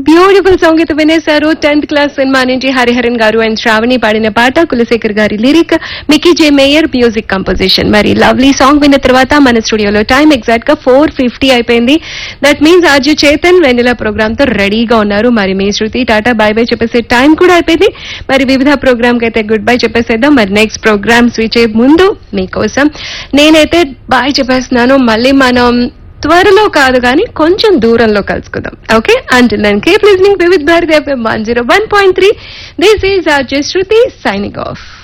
Beautiful song అయితే వినేశారు. 10th class cinema నుంచి హరిహరన్ గారు అండ్ శ్రావణి పాడిన పాట, కులశేఖర్ గారి లిరిక్, మికీ జే మేయర్ మ్యూజిక్ కంపోజిషన్. మరి లవ్లీ సాంగ్ విన్న తర్వాత మన స్టూడియోలో టైం ఎగ్జాక్ట్ గా 4:50 అయిపోయింది. That means RJ Chetan Vennela programme తో రెడీగా ఉన్నారు. మరి మీ శృతి టాటా బై బై చెప్పేసే టైం కూడా అయిపోయింది. మరి వివిధ ప్రోగ్రామ్ కి అయితే గుడ్ బై చెప్పేసేద్దాం. మరి నెక్స్ట్ ప్రోగ్రామ్ స్విచ్ అయ్యే ముందు మీకోసం నేనైతే బాయ్ చెప్పేస్తున్నాను. మళ్ళీ మనం త్వరలో కాదు కానీ కొంచెం దూరంలో కలుసుకుందాం. Okay, until then keep listening Vividh Bharati FM 101.3. This is RJ Shruti signing off.